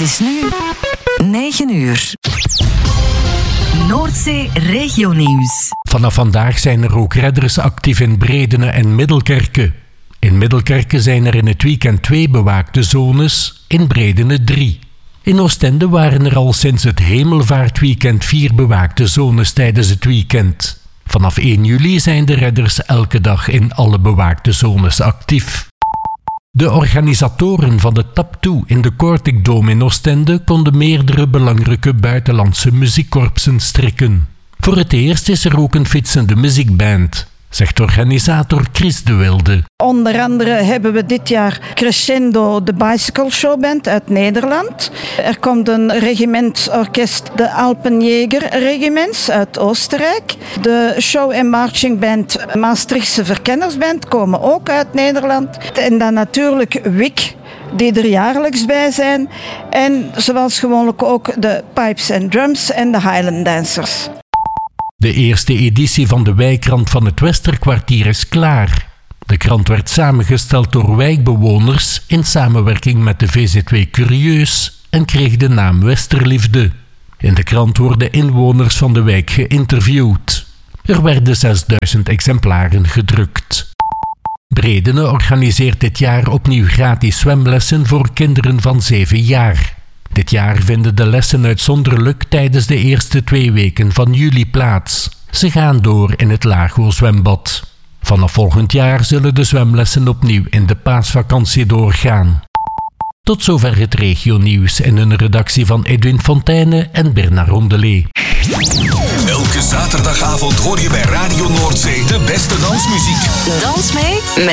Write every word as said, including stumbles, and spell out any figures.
is nu negen uur. Noordzee Regionieuws. Vanaf vandaag zijn er ook redders actief in Bredene en Middelkerke. In Middelkerke zijn er in het weekend twee bewaakte zones, in Bredene drie. In Oostende waren er al sinds het hemelvaartweekend vier bewaakte zones tijdens het weekend. Vanaf één juli zijn de redders elke dag in alle bewaakte zones actief. De organisatoren van de Tap twee in de Kortic Dome in Oostende konden meerdere belangrijke buitenlandse muziekkorpsen strikken. Voor het eerst is er ook een fietsende muziekband, zegt organisator Chris de Wilde. Onder andere hebben we dit jaar Crescendo, de Bicycle Showband uit Nederland. Er komt een regimentsorkest, de Alpenjäger Regiments uit Oostenrijk. De show- en marchingband Maastrichtse Verkennersband komen ook uit Nederland. En dan natuurlijk W I C, die er jaarlijks bij zijn. En zoals gewoonlijk ook de Pipes and Drums en de Highland Dancers. De eerste editie van de wijkrand van het Westerkwartier is klaar. De krant werd samengesteld door wijkbewoners in samenwerking met de V Z W Curieus en kreeg de naam Westerliefde. In de krant worden inwoners van de wijk geïnterviewd. Er werden zesduizend exemplaren gedrukt. Bredene organiseert dit jaar opnieuw gratis zwemlessen voor kinderen van zeven jaar. Dit jaar vinden de lessen uitzonderlijk tijdens de eerste twee weken van juli plaats. Ze gaan door in het Lago zwembad. Vanaf volgend jaar zullen de zwemlessen opnieuw in de paasvakantie doorgaan. Tot zover het regionieuws in een redactie van Edwin Fontaine en Bernard Rondelet. Elke zaterdagavond hoor je bij Radio Noordzee de beste dansmuziek. Dans mee met